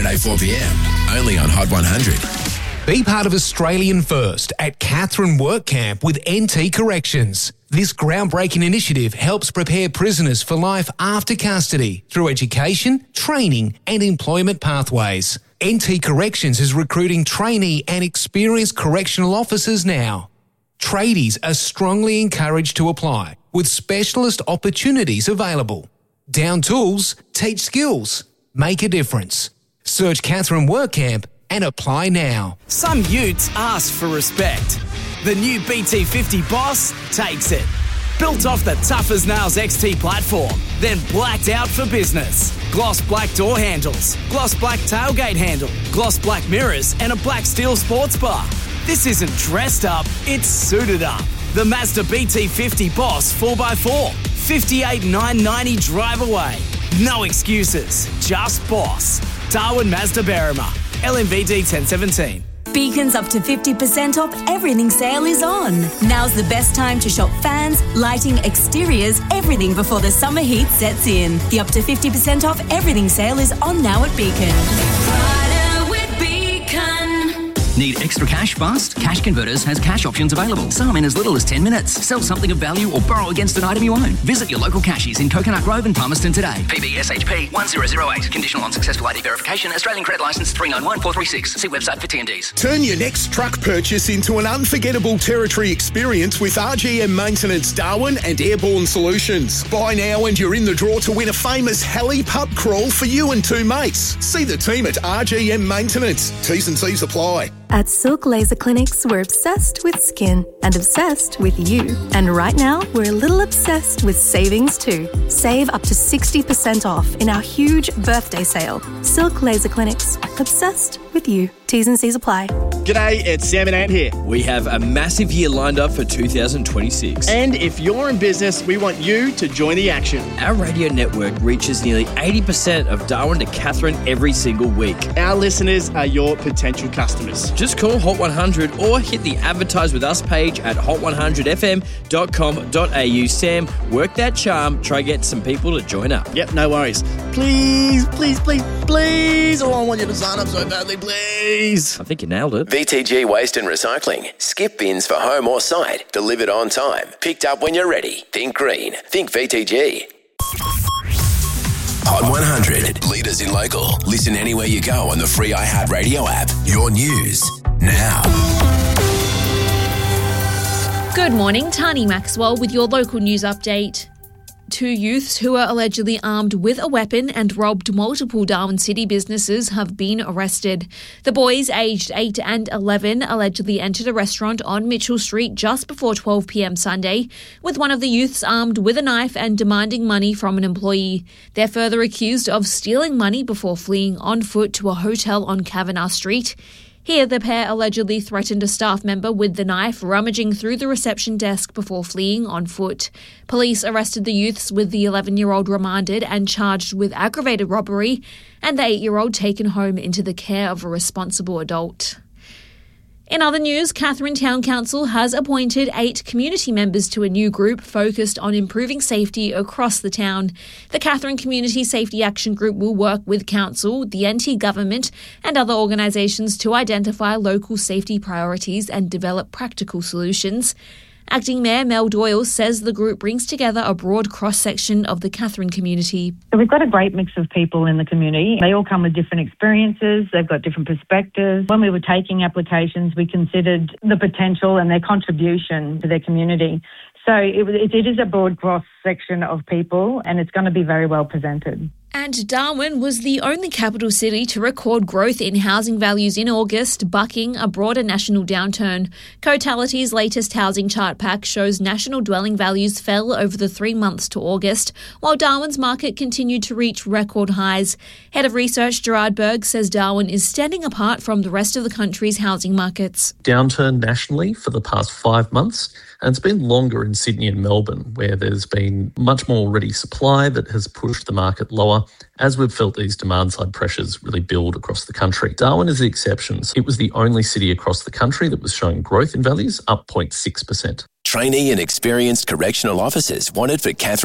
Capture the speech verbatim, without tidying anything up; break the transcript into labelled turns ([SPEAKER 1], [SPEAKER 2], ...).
[SPEAKER 1] Friday four p.m, only on Hot one hundred.
[SPEAKER 2] Be part of Australian First at Katherine Work Camp with N T Corrections. This groundbreaking initiative helps prepare prisoners for life after custody through education, training and employment pathways. N T Corrections is recruiting trainee and experienced correctional officers now. Tradies are strongly encouraged to apply, with specialist opportunities available. Down tools, teach skills, make a difference. Search Katherine Work Camp and apply now.
[SPEAKER 3] Some utes ask for respect. The new B T fifty Boss takes it. Built off the tough as nails X T platform, then blacked out for business. Gloss black door handles, gloss black tailgate handle, gloss black mirrors and a black steel sports bar. This isn't dressed up, it's suited up. The Mazda B T fifty Boss four by four, fifty-eight thousand nine hundred ninety drive away. No excuses, just boss. Darwin Mazda Berrima, L M V D ten seventeen.
[SPEAKER 4] Beacon's up to fifty percent off everything sale is on. Now's the best time to shop fans, lighting, exteriors, everything before the summer heat sets in. The up to fifty percent off everything sale is on now at Beacon.
[SPEAKER 5] Friday with Beacon.
[SPEAKER 6] Need extra cash fast? Cash Converters has cash options available. Some in as little as ten minutes. Sell something of value or borrow against an item you own. Visit your local cashies in Coconut Grove and Palmerston today. P B S H P one zero zero eight. Conditional on successful I D verification. Australian credit licence three nine one four three six. See website for T and Ds.
[SPEAKER 7] Turn your next truck purchase into an unforgettable Territory experience with R G M Maintenance Darwin and Airborne Solutions. Buy now and you're in the draw to win a famous heli pub crawl for you and two mates. See the team at R G M Maintenance. T's and C's apply.
[SPEAKER 8] At Silk Laser Clinics, we're obsessed with skin and obsessed with you. And right now, we're a little obsessed with savings too. Save up to sixty percent off in our huge birthday sale. Silk Laser Clinics, obsessed with you. T's and C's apply.
[SPEAKER 9] G'day, it's Sam and Ant here. We have a massive year lined up for two thousand twenty-six. And if you're in business, we want you to join the action. Our radio network reaches nearly eighty percent of Darwin to Katherine every single week. Our listeners are your potential customers. Just call Hot one hundred or hit the Advertise With Us page at hot one hundred f m dot com dot a u. Sam, work that charm. Try get some people to join up. Yep, no worries. Please, please, please, please. Oh, I want you to sign up so badly, please. I think you nailed it.
[SPEAKER 1] V T G Waste and Recycling. Skip bins for home or site. Delivered on time. Picked up when you're ready. Think green. Think V T G. Hot one hundred. Leaders in local. Listen anywhere you go on the free iHeartRadio app. Your news now.
[SPEAKER 10] Good morning, Tani Maxwell with your local news update. Two youths who were allegedly armed with a weapon and robbed multiple Darwin City businesses have been arrested. The boys, aged eight and eleven, allegedly entered a restaurant on Mitchell Street just before twelve p.m. Sunday, with one of the youths armed with a knife and demanding money from an employee. They're further accused of stealing money before fleeing on foot to a hotel on Kavanagh Street. Here, the pair allegedly threatened a staff member with the knife, rummaging through the reception desk before fleeing on foot. Police arrested the youths, with the eleven-year-old remanded and charged with aggravated robbery, and the eight-year-old taken home into the care of a responsible adult. In other news, Katherine Town Council has appointed eight community members to a new group focused on improving safety across the town. The Katherine Community Safety Action Group will work with council, the N T government and other organisations to identify local safety priorities and develop practical solutions. Acting Mayor Mel Doyle says the group brings together a broad cross-section of the Katherine community.
[SPEAKER 11] So we've got a great mix of people in the community. They all come with different experiences. They've got different perspectives. When we were taking applications, we considered the potential and their contribution to their community. So it, it is a broad cross-section of people, and it's going to be very well presented.
[SPEAKER 10] And Darwin was the only capital city to record growth in housing values in August, bucking a broader national downturn. Cotality's latest housing chart pack shows national dwelling values fell over the three months to August, while Darwin's market continued to reach record highs. Head of research Gerard Berg says Darwin is standing apart from the rest of the country's housing markets.
[SPEAKER 12] Downturn nationally for the past five months. And it's been longer in Sydney and Melbourne, where there's been much more ready supply that has pushed the market lower as we've felt these demand-side pressures really build across the country. Darwin is the exception. It was the only city across the country that was showing growth in values, up zero point six percent.
[SPEAKER 1] Trainee and experienced correctional officers wanted for Katherine